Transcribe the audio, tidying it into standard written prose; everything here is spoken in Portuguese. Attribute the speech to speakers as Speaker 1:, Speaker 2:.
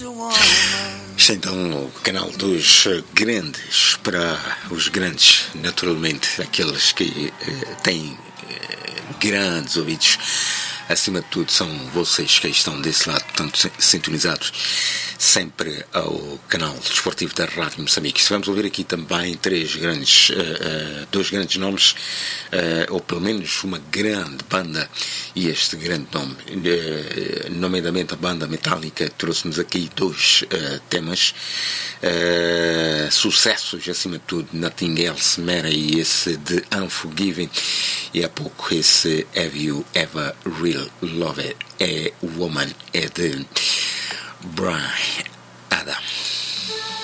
Speaker 1: Isto é então o canal dos grandes para os grandes, naturalmente, aqueles que têm grandes ouvidos. Acima de tudo, são vocês que estão desse lado, portanto, sintonizados sempre ao canal desportivo da Rádio Moçambique. Vamos ouvir aqui também dois grandes nomes, ou pelo menos uma grande banda, e este grande nome, nomeadamente a banda Metallica, trouxe-nos aqui dois temas, sucessos, acima de tudo, Nothing Else Matters, e esse de Unforgiven, e há pouco esse Have You Ever Real Loved a Woman, é de Brian